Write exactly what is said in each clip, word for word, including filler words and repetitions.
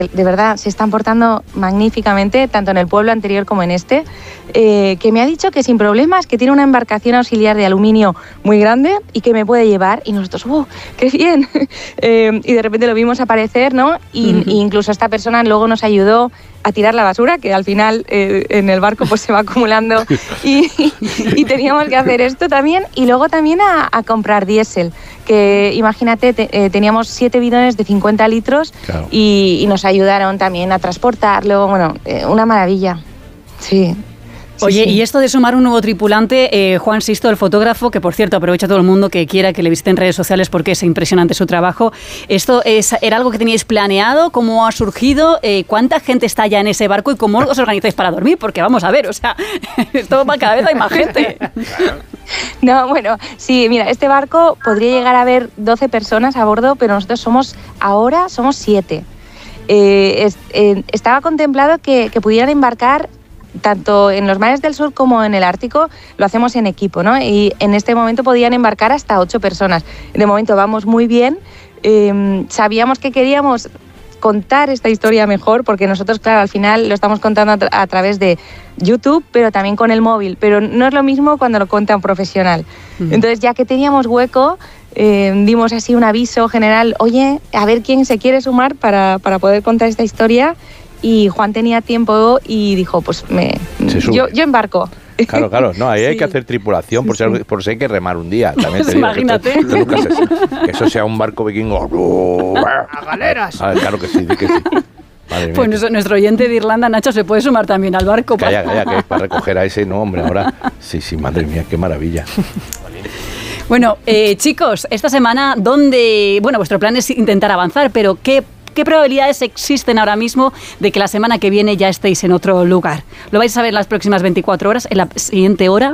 de verdad se están portando magníficamente, tanto en el pueblo anterior como en este, eh, que me ha dicho que sin problemas, que tiene una embarcación auxiliar de aluminio muy grande y que me puede llevar, y nosotros, ¡oh, qué bien! eh, y de repente lo vimos aparecer, ¿no? Y, uh-huh. y incluso esta persona luego nos ayudó a tirar la basura, que al final eh, en el barco pues se va acumulando y, y, y teníamos que hacer esto también, y luego también a, a comprar diésel, que imagínate, te, eh, teníamos siete bidones de cincuenta litros, claro. y, y nos ayudaron también a transportarlo, bueno, eh, una maravilla, sí. Oye, sí, sí. Y esto de sumar un nuevo tripulante, eh, Juan Sisto, el fotógrafo, que por cierto aprovecha a todo el mundo que quiera que le visite en redes sociales porque es impresionante su trabajo. ¿Esto es, era algo que teníais planeado? ¿Cómo ha surgido? Eh, ¿Cuánta gente está ya en ese barco y cómo os organizáis para dormir? Porque vamos a ver, o sea, esto va cada vez hay más gente. No, bueno, sí, mira, este barco podría llegar a haber doce personas a bordo, pero nosotros somos, ahora somos siete. Eh, es, eh, estaba contemplado que, que pudieran embarcar tanto en los mares del sur como en el Ártico, lo hacemos en equipo, ¿no? Y en este momento podían embarcar hasta ocho personas. De momento vamos muy bien. Eh, sabíamos que queríamos contar esta historia mejor, porque nosotros, claro, al final lo estamos contando a, tra- a través de YouTube, pero también con el móvil. Pero no es lo mismo cuando lo cuenta un profesional. Uh-huh. Entonces, ya que teníamos hueco, eh, dimos así un aviso general, oye, a ver quién se quiere sumar para, para poder contar esta historia. Y Juan tenía tiempo y dijo, pues me, yo, yo embarco. Claro, claro, no, ahí hay sí. que hacer tripulación por, sí, si, por si hay que remar un día. También te digo, imagínate. Que, esto, nunca se, que eso sea un barco vikingo. ¡A galeras! A ver, claro que sí, di que sí. Madre pues nuestro, nuestro oyente de Irlanda, Nacho, se puede sumar también al barco. Calla, calla, que es para recoger a ese, no, hombre, ahora. Sí, sí, madre mía, qué maravilla. Bueno, eh, chicos, esta semana, ¿dónde...? Bueno, vuestro plan es intentar avanzar, pero ¿qué ¿Qué probabilidades existen ahora mismo de que la semana que viene ya estéis en otro lugar? ¿Lo vais a saber en las próximas veinticuatro horas, en la siguiente hora?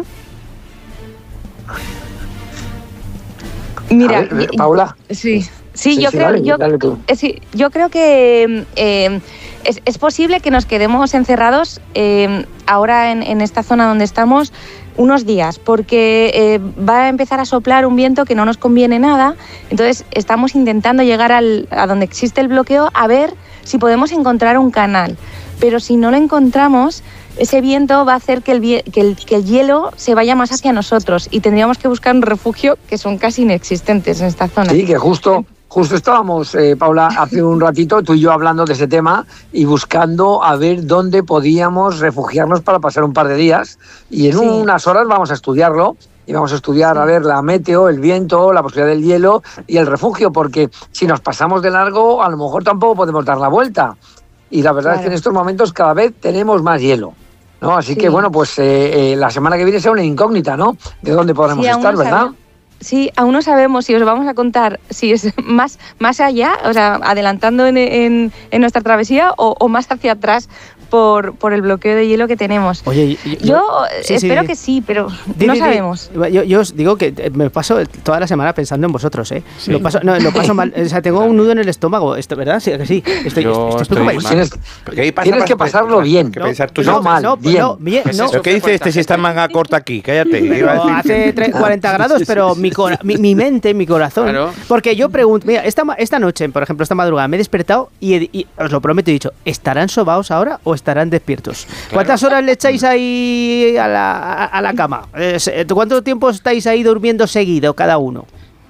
Mira, ver, Paula. Sí, sí, sí yo, sí, creo, dale, yo, dale tú. sí, yo creo que eh, es, es posible que nos quedemos encerrados eh, ahora en, en esta zona donde estamos unos días, porque eh, va a empezar a soplar un viento que no nos conviene nada. Entonces estamos intentando llegar al, a donde existe el bloqueo a ver si podemos encontrar un canal. Pero si no lo encontramos, ese viento va a hacer que el, que el, que el hielo se vaya más hacia nosotros y tendríamos que buscar un refugio que son casi inexistentes en esta zona. Sí, que justo... Justo estábamos, eh, Paula, hace un ratito, tú y yo hablando de ese tema y buscando a ver dónde podíamos refugiarnos para pasar un par de días. Y en sí. unas horas vamos a estudiarlo y vamos a estudiar, sí. a ver, la meteo, el viento, la posibilidad del hielo y el refugio, porque si nos pasamos de largo, a lo mejor tampoco podemos dar la vuelta. Y la verdad claro. es que en estos momentos cada vez tenemos más hielo, ¿no? Así sí. que, bueno, pues eh, eh, la semana que viene será una incógnita, ¿no? De dónde podremos sí, estar, ¿verdad? Sabemos. Sí, aún no sabemos si os vamos a contar si es más, más allá, o sea, adelantando en, en, en nuestra travesía o, o más hacia atrás por, por el bloqueo de hielo que tenemos. Oye, yo, yo sí, espero sí. que sí, pero di, no di, sabemos. Di. Yo, yo os digo que me paso toda la semana pensando en vosotros, ¿eh? Sí. Lo paso, no, lo paso mal, o sea, tengo un nudo en el estómago, esto, ¿verdad? Sí, que sí. Estoy, yo estoy, estoy tienes, tienes que pasarlo bien. Que pensar tú no, no mal, no, bien. No, bien no. ¿Qué dice este si está en manga corta aquí? Cállate. Pero hace cuarenta grados, pero mi, cora, mi, mi mente, mi corazón. Claro. Porque yo pregunto, mira, esta, esta noche, por ejemplo, esta madrugada, me he despertado y, he, y os lo prometo, he dicho, ¿estarán sobaos ahora o estarán despiertos? Claro. ¿Cuántas horas le echáis ahí a la, a, a la cama? ¿Cuánto tiempo estáis ahí durmiendo seguido cada uno?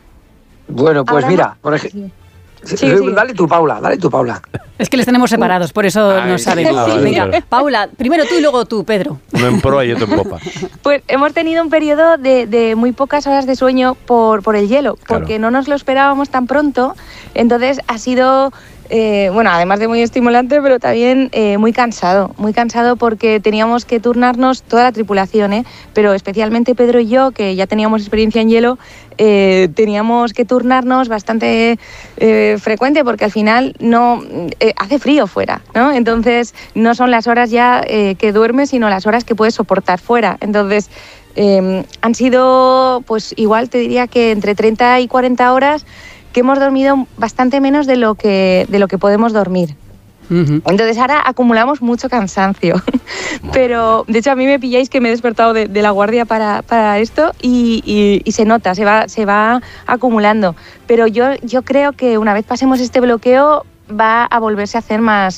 Bueno, pues ahora mira, por ejemplo... Sí, sí. Dale tú, Paula, dale tú, Paula. Es que les tenemos separados, por eso Ay, no saben. Sí, Venga, sí. Paula, primero tú y luego tú, Pedro. Uno en proa y otro en popa. Pues hemos tenido un periodo de, de muy pocas horas de sueño por, por el hielo, porque claro. no nos lo esperábamos tan pronto. Entonces ha sido... Eh, bueno, además de muy estimulante, pero también eh, muy cansado, muy cansado porque teníamos que turnarnos toda la tripulación, ¿eh? Pero especialmente Pedro y yo, que ya teníamos experiencia en hielo, eh, teníamos que turnarnos bastante eh, frecuente porque al final no eh, hace frío fuera, ¿no? Entonces no son las horas ya eh, que duermes, sino las horas que puedes soportar fuera. Entonces eh, han sido, pues igual te diría que entre treinta y cuarenta horas que hemos dormido bastante menos de lo que, de lo que podemos dormir. Uh-huh. Entonces ahora acumulamos mucho cansancio. Pero de hecho a mí me pilláis que me he despertado de, de la guardia para, para esto y, y, y se nota, se va, se va acumulando. Pero yo, yo creo que una vez pasemos este bloqueo va a volverse a hacer más,